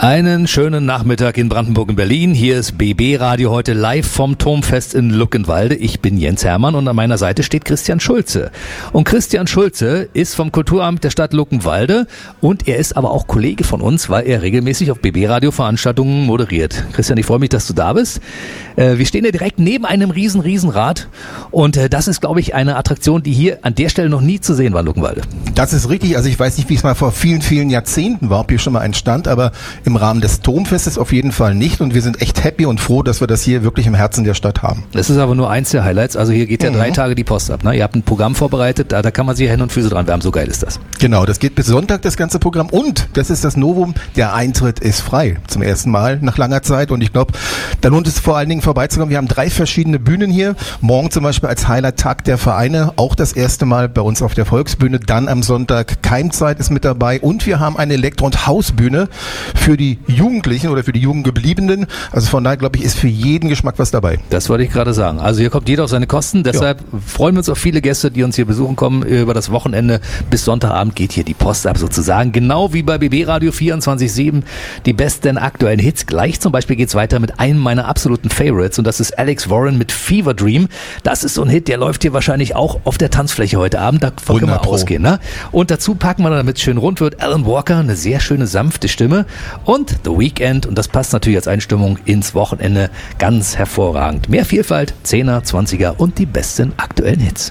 Einen schönen Nachmittag in Brandenburg und Berlin. Hier ist BB Radio heute live vom Turmfest in Luckenwalde. Ich bin Jens Hermann und an meiner Seite steht Christian Schulze. Und Christian Schulze ist vom Kulturamt der Stadt Luckenwalde und er ist aber auch Kollege von uns, weil er regelmäßig auf BB Radio Veranstaltungen moderiert. Christian, ich freue mich, dass du da bist. Wir stehen ja direkt neben einem Riesenrad und das ist, glaube ich, eine Attraktion, die hier an der Stelle noch nie zu sehen war in Luckenwalde. Das ist richtig. Also ich weiß nicht, wie es mal vor vielen, vielen Jahrzehnten war, ob hier schon mal ein stand, aber im Rahmen des Turmfestes auf jeden Fall nicht und wir sind echt happy und froh, dass wir das hier wirklich im Herzen der Stadt haben. Das ist aber nur eins der Highlights, also hier geht ja 3 Tage die Post ab, ne? Ihr habt ein Programm vorbereitet, da kann man sich Hände und Füße dran wärmen, so geil ist das. Genau, das geht bis Sonntag, das ganze Programm und das ist das Novum, der Eintritt ist frei, zum ersten Mal nach langer Zeit und ich glaube, da lohnt es vor allen Dingen vorbeizukommen. Wir haben 3 verschiedene Bühnen hier, morgen zum Beispiel als Highlight Tag der Vereine, auch das erste Mal bei uns auf der Volksbühne, dann am Sonntag Keimzeit ist mit dabei und wir haben eine Elektro- und Hausbühne für die Jugendlichen oder für die Jugendgebliebenen. Also von daher, glaube ich, ist für jeden Geschmack was dabei. Das wollte ich gerade sagen. Also hier kommt jeder auf seine Kosten. Deshalb freuen wir uns auf viele Gäste, die uns hier besuchen kommen. Über das Wochenende bis Sonntagabend geht hier die Post ab sozusagen. Genau wie bei BB Radio 24/7. Die besten aktuellen Hits. Gleich zum Beispiel geht's weiter mit einem meiner absoluten Favorites und das ist Alex Warren mit Fever Dream. Das ist so ein Hit, der läuft hier wahrscheinlich auch auf der Tanzfläche heute Abend. Davon können wir ausgehen. Ne? Und dazu packen wir, damit es schön rund wird, Alan Walker, eine sehr schöne, sanfte Stimme und The Weeknd. Und das passt natürlich als Einstimmung ins Wochenende ganz hervorragend. Mehr Vielfalt, 10er, 20er und die besten aktuellen Hits.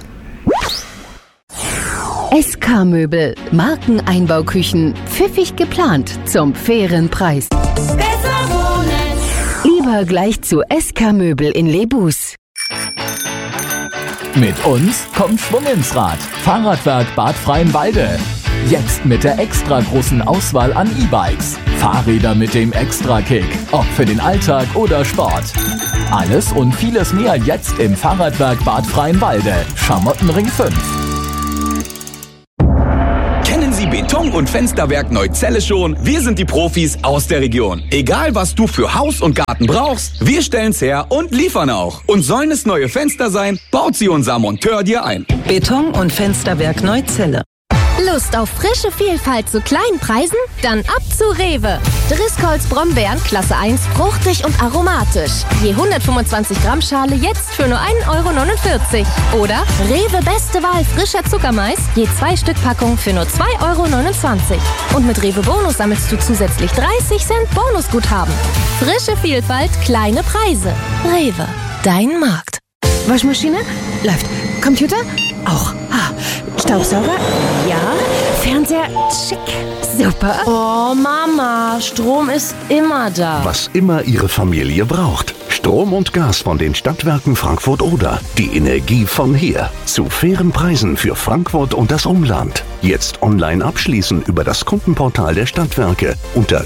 SK Möbel, Markeneinbauküchen, pfiffig geplant, zum fairen Preis. Besser wohnen. Lieber gleich zu SK Möbel in Lebus. Mit uns kommt Schwung ins Rad. Fahrradwerk Bad Freienwalde. Jetzt mit der extra großen Auswahl an E-Bikes. Fahrräder mit dem Extra-Kick. Ob für den Alltag oder Sport. Alles und vieles mehr jetzt im Fahrradwerk Bad Freienwalde. Schamottenring 5. Kennen Sie Beton- und Fensterwerk Neuzelle schon? Wir sind die Profis aus der Region. Egal, was du für Haus und Garten brauchst, wir stellen's her und liefern auch. Und sollen es neue Fenster sein, baut sie unser Monteur dir ein. Beton- und Fensterwerk Neuzelle. Lust auf frische Vielfalt zu kleinen Preisen? Dann ab zu Rewe. Driscolls Brombeeren Klasse 1, fruchtig und aromatisch. Je 125 Gramm Schale jetzt für nur 1,49 €. Oder Rewe Beste Wahl frischer Zuckermais, je 2 Stück Packung für nur 2,29 €. Und mit Rewe Bonus sammelst du zusätzlich 30 Cent Bonusguthaben. Frische Vielfalt, kleine Preise. Rewe, dein Markt. Waschmaschine? Läuft. Computer? Auch. Staubsauger? Ja. Fernseher? Schick. Super. Oh, Mama, Strom ist immer da. Was immer Ihre Familie braucht. Strom und Gas von den Stadtwerken Frankfurt-Oder. Die Energie von hier. Zu fairen Preisen für Frankfurt und das Umland. Jetzt online abschließen über das Kundenportal der Stadtwerke unter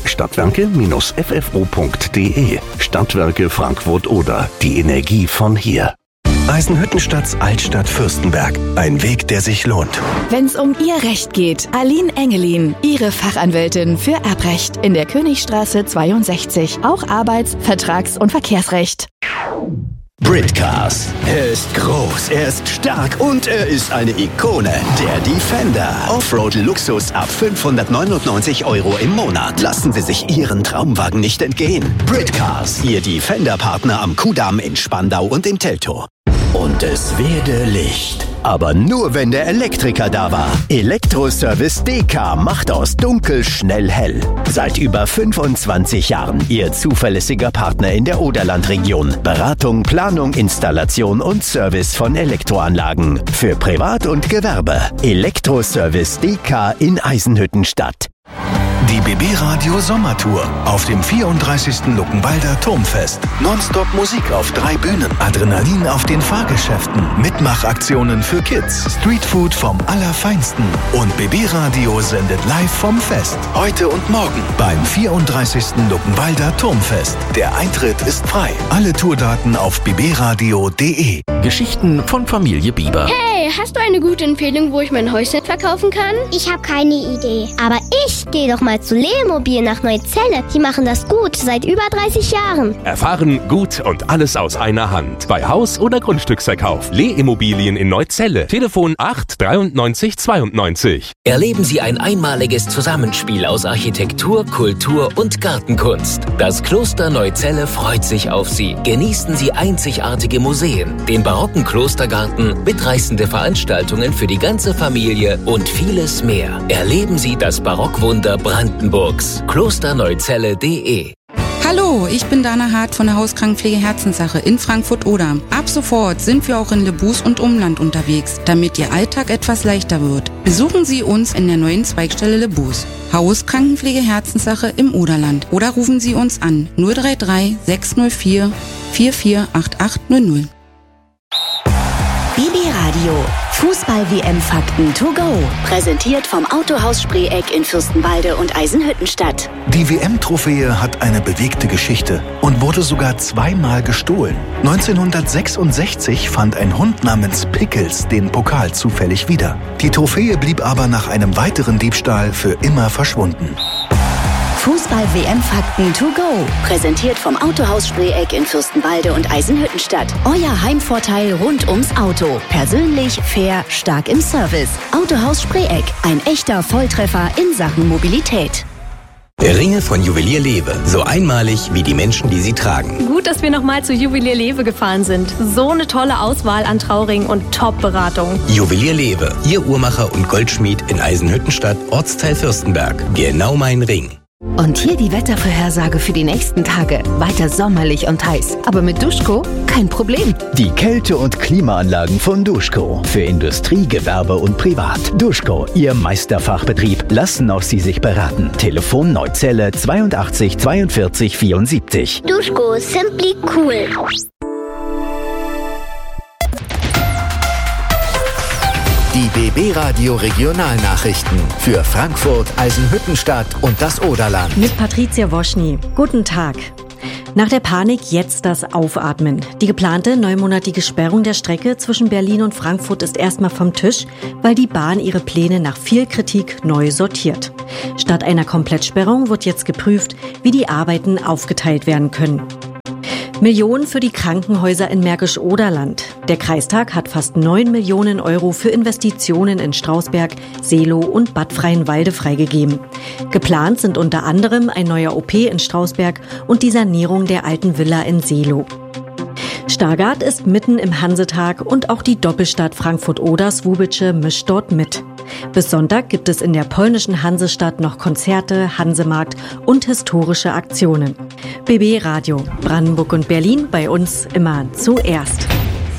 stadtwerke-ffo.de. Stadtwerke Frankfurt-Oder. Die Energie von hier. Eisenhüttenstadts Altstadt Fürstenberg. Ein Weg, der sich lohnt. Wenn's um Ihr Recht geht, Aline Engelin, Ihre Fachanwältin für Erbrecht in der Königstraße 62. Auch Arbeits-, Vertrags- und Verkehrsrecht. Britcars. Er ist groß, er ist stark und er ist eine Ikone. Der Defender. Offroad-Luxus ab 599 € im Monat. Lassen Sie sich Ihren Traumwagen nicht entgehen. Britcars. Ihr Defender-Partner am Kudamm in Spandau und im Teltow. Und es werde Licht. Aber nur, wenn der Elektriker da war. Elektroservice DK macht aus dunkel schnell hell. Seit über 25 Jahren Ihr zuverlässiger Partner in der Oderlandregion. Beratung, Planung, Installation und Service von Elektroanlagen. Für Privat und Gewerbe. Elektroservice DK in Eisenhüttenstadt. Die BB Radio Sommertour auf dem 34. Luckenwalder Turmfest. Nonstop Musik auf 3 Bühnen. Adrenalin auf den Fahrgeschäften. Mitmachaktionen für Kids. Streetfood vom Allerfeinsten. Und BB Radio sendet live vom Fest. Heute und morgen beim 34. Luckenwalder Turmfest. Der Eintritt ist frei. Alle Tourdaten auf bbradio.de. Geschichten von Familie Bieber. Hey, hast du eine gute Empfehlung, wo ich mein Häuschen verkaufen kann? Ich habe keine Idee. Aber ich gehe doch mal zu Lemobil nach Neuzelle. Die machen das gut, seit über 30 Jahren. Erfahren, gut und alles aus einer Hand. Bei Haus- oder Grundstücksverkauf. Leh-Immobilien in Neuzelle. Telefon 8 93 92. Erleben Sie ein einmaliges Zusammenspiel aus Architektur, Kultur und Gartenkunst. Das Kloster Neuzelle freut sich auf Sie. Genießen Sie einzigartige Museen, den barocken Klostergarten, mitreißende Veranstaltungen für die ganze Familie und vieles mehr. Erleben Sie das Barockwunder Brandenburgs. klosterneuzelle.de. Hallo, ich bin Dana Hart von der Hauskrankenpflege Herzenssache in Frankfurt-Oder. Ab sofort sind wir auch in Lebus und Umland unterwegs, damit Ihr Alltag etwas leichter wird. Besuchen Sie uns in der neuen Zweigstelle Lebus. Hauskrankenpflege Herzenssache im Oderland. Oder rufen Sie uns an 033 604 448800. BB Radio. Fußball-WM-Fakten to go. Präsentiert vom Autohaus Spreeck in Fürstenwalde und Eisenhüttenstadt. Die WM-Trophäe hat eine bewegte Geschichte und wurde sogar 2-mal gestohlen. 1966 fand ein Hund namens Pickles den Pokal zufällig wieder. Die Trophäe blieb aber nach einem weiteren Diebstahl für immer verschwunden. Fußball-WM-Fakten to go. Präsentiert vom Autohaus Spreeck in Fürstenwalde und Eisenhüttenstadt. Euer Heimvorteil rund ums Auto. Persönlich, fair, stark im Service. Autohaus Spreeck. Ein echter Volltreffer in Sachen Mobilität. Ringe von Juwelier Lewe. So einmalig wie die Menschen, die sie tragen. Gut, dass wir nochmal zu Juwelier Lewe gefahren sind. So eine tolle Auswahl an Trauringen und Top-Beratung. Juwelier Lewe. Ihr Uhrmacher und Goldschmied in Eisenhüttenstadt, Ortsteil Fürstenberg. Genau mein Ring. Und hier die Wettervorhersage für die nächsten Tage. Weiter sommerlich und heiß. Aber mit Duschko kein Problem. Die Kälte- und Klimaanlagen von Duschko. Für Industrie, Gewerbe und Privat. Duschko, Ihr Meisterfachbetrieb. Lassen auf Sie sich beraten. Telefon Neuzelle 82 42 74. Duschko, simply cool. Die BB Radio Regionalnachrichten für Frankfurt, Eisenhüttenstadt und das Oderland. Mit Patricia Woschny. Guten Tag. Nach der Panik jetzt das Aufatmen. Die geplante 9-monatige Sperrung der Strecke zwischen Berlin und Frankfurt ist erstmal vom Tisch, weil die Bahn ihre Pläne nach viel Kritik neu sortiert. Statt einer Komplettsperrung wird jetzt geprüft, wie die Arbeiten aufgeteilt werden können. Millionen für die Krankenhäuser in Märkisch-Oderland. Der Kreistag hat fast 9 Millionen Euro für Investitionen in Strausberg, Seelow und Bad Freienwalde freigegeben. Geplant sind unter anderem ein neuer OP in Strausberg und die Sanierung der alten Villa in Seelow. Stargard ist mitten im Hansetag und auch die Doppelstadt Frankfurt-Oder-Swubitsche mischt dort mit. Bis Sonntag gibt es in der polnischen Hansestadt noch Konzerte, Hansemarkt und historische Aktionen. BB Radio, Brandenburg und Berlin, bei uns immer zuerst.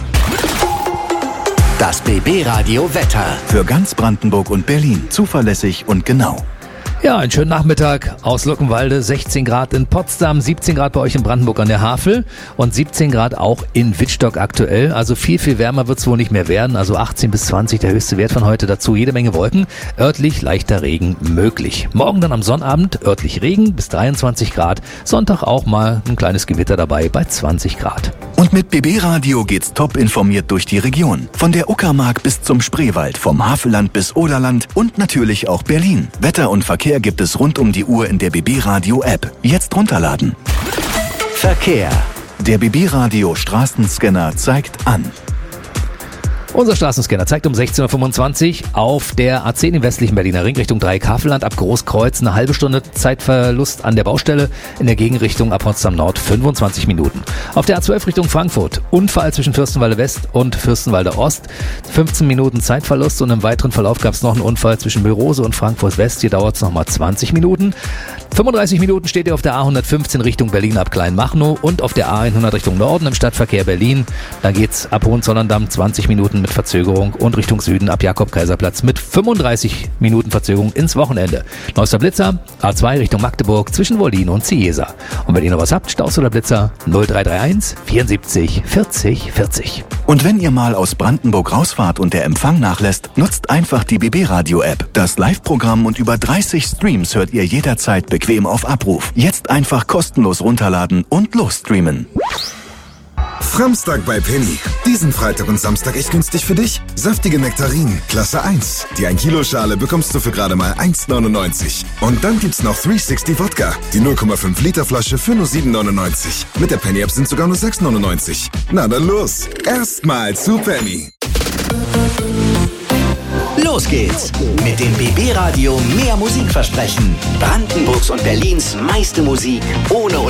Das BB Radio Wetter. Für ganz Brandenburg und Berlin zuverlässig und genau. Ja, einen schönen Nachmittag aus Luckenwalde, 16 Grad in Potsdam, 17 Grad bei euch in Brandenburg an der Havel und 17 Grad auch in Wittstock aktuell. Also viel, viel wärmer wird es wohl nicht mehr werden, also 18 bis 20 der höchste Wert von heute, dazu jede Menge Wolken, örtlich leichter Regen möglich. Morgen dann am Sonnabend örtlich Regen bis 23 Grad, Sonntag auch mal ein kleines Gewitter dabei bei 20 Grad. Und mit BB Radio geht's top informiert durch die Region. Von der Uckermark bis zum Spreewald, vom Havelland bis Oderland und natürlich auch Berlin. Wetter und Verkehr gibt es rund um die Uhr in der BB Radio App. Jetzt runterladen. Verkehr. Der BB Radio Straßenscanner zeigt an. Unser Straßenscanner zeigt um 16.25 Uhr auf der A10 im westlichen Berliner Ring Richtung Dreieck-Havelland ab Großkreuz eine halbe Stunde Zeitverlust an der Baustelle, in der Gegenrichtung ab Potsdam Nord 25 Minuten. Auf der A12 Richtung Frankfurt Unfall zwischen Fürstenwalde West und Fürstenwalde Ost, 15 Minuten Zeitverlust und im weiteren Verlauf gab es noch einen Unfall zwischen Bürose und Frankfurt West, hier dauert es nochmal 20 Minuten. 35 Minuten steht ihr auf der A115 Richtung Berlin ab Kleinmachnow und auf der A100 Richtung Norden im Stadtverkehr Berlin. Da geht's ab Hohenzollern-Damm 20 Minuten mit Verzögerung und Richtung Süden ab Jakob-Kaiser-Platz mit 35 Minuten Verzögerung ins Wochenende. Neuster Blitzer, A2 Richtung Magdeburg zwischen Wollin und Ciesa. Und wenn ihr noch was habt, Staus oder Blitzer 0331 74 40 40. Und wenn ihr mal aus Brandenburg rausfahrt und der Empfang nachlässt, nutzt einfach die BB Radio App. Das Live-Programm und über 30 Streams hört ihr jederzeit bequem auf Abruf. Jetzt einfach kostenlos runterladen und losstreamen. Framstag bei Penny. Diesen Freitag und Samstag echt günstig für dich. Saftige Nektarinen, Klasse 1. Die 1 Kilo Schale bekommst du für gerade mal 1,99. Und dann gibt's noch 360 Wodka. Die 0,5 Liter Flasche für nur 7,99. Mit der Penny App sind sogar nur 6,99. Na dann los. Erstmal zu Penny. Los geht's mit dem BB Radio Mehr Musik versprechen. Brandenburgs und Berlins meiste Musik ohne